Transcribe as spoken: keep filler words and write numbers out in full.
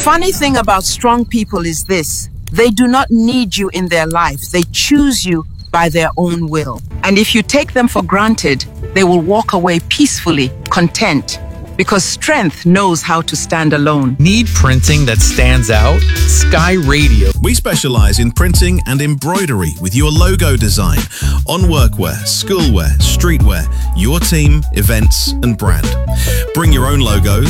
funny thing about strong people is this: they do not need you in their life. They choose you by their own will. And if you take them for granted, they will walk away peacefully, content, because strength knows how to stand alone. Need printing that stands out? Sky Radio. We specialize in printing and embroidery with your logo design on workwear, schoolwear, streetwear, your team, events, and brand. Bring your own logos